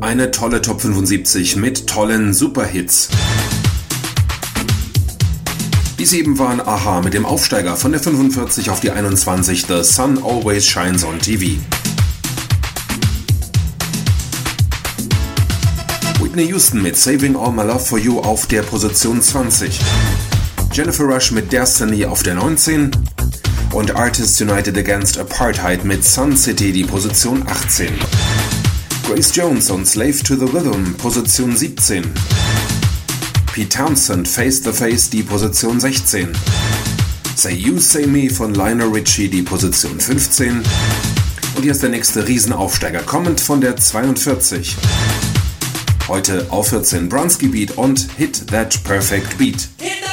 eine tolle Top 75 mit tollen Superhits. Die 7 waren a-ha mit dem Aufsteiger von der 45 auf die 21, The Sun Always Shines on TV. Whitney Houston mit Saving All My Love For You auf der Position 20. Jennifer Rush mit Destiny auf der 19. Und Artists United Against Apartheid mit Sun City die Position 18. Grace Jones und Slave to the Rhythm, Position 17. Pete Townsend, Face the Face, die Position 16. Say You, Say Me von Lionel Richie, die Position 15. Und hier ist der nächste Riesenaufsteiger, kommend von der 42. Heute auf 14 Bronski Beat und Hit That Perfect Beat.